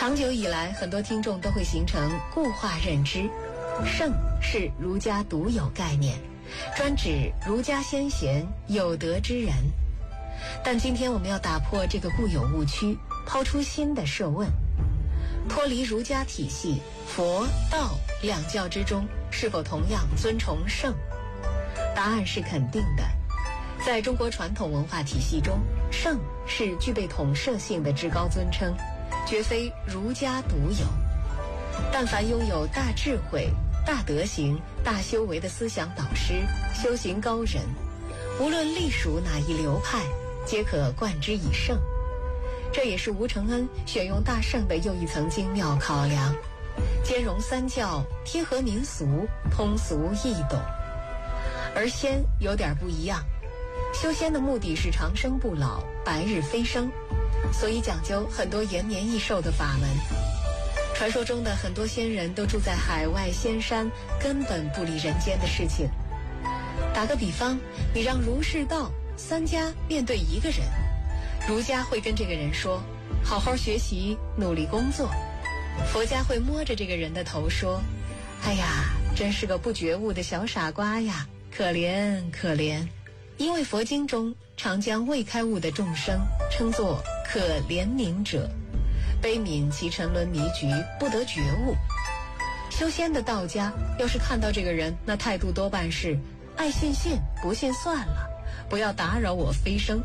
长久以来，很多听众都会形成固化认知，圣是儒家独有概念，专指儒家先贤有德之人。但今天我们要打破这个固有误区，抛出新的设问：脱离儒家体系，佛道两教之中，是否同样尊崇圣？答案是肯定的。在中国传统文化体系中，圣是具备统摄性的至高尊称，绝非儒家独有。但凡拥有大智慧、大德行、大修为的思想导师、修行高人，无论隶属哪一流派，皆可冠之以圣。这也是吴承恩选用大圣的又一层精妙考量，兼容三教，贴合民俗，通俗易懂。而仙有点不一样，修仙的目的是长生不老、白日飞升，所以讲究很多延年益寿的法门。传说中的很多仙人都住在海外仙山，根本不理人间的事情。打个比方，你让儒释道三家面对一个人，儒家会跟这个人说好好学习，努力工作；佛家会摸着这个人的头说，哎呀，真是个不觉悟的小傻瓜呀，可怜可怜。因为佛经中常将未开悟的众生称作可怜悯者，悲悯其沉沦迷局，不得觉悟。修仙的道家要是看到这个人，那态度多半是爱信信，不信算了，不要打扰我飞升。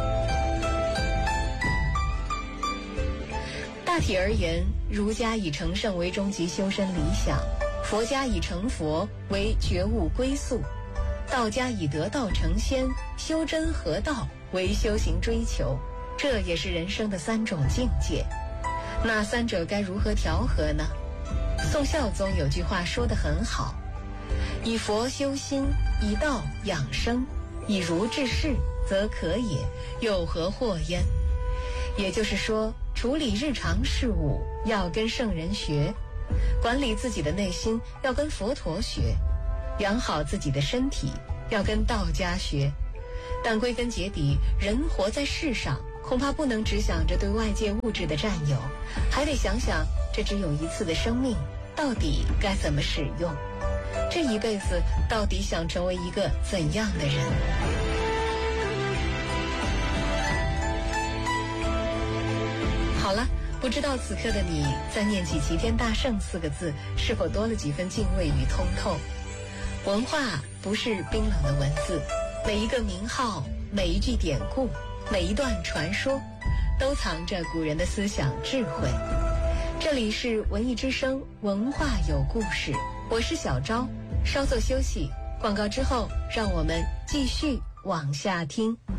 大体而言，儒家以成圣为终极修身理想，佛家以成佛为觉悟归宿，道家以得道成仙、修真合道为修行追求，这也是人生的三种境界。那三者该如何调和呢？宋孝宗有句话说得很好：以佛修心，以道养生，以儒治世，则可也，有何惑焉？也就是说，处理日常事务要跟圣人学，管理自己的内心要跟佛陀学，养好自己的身体要跟道家学。但归根结底，人活在世上，恐怕不能只想着对外界物质的占有，还得想想这只有一次的生命到底该怎么使用，这一辈子到底想成为一个怎样的人。好了，不知道此刻的你在念起齐天大圣四个字，是否多了几分敬畏与通透？文化不是冰冷的文字，每一个名号，每一句典故，每一段传说，都藏着古人的思想智慧。这里是文艺之声，文化有故事，我是小昭。稍作休息，广告之后，让我们继续往下听。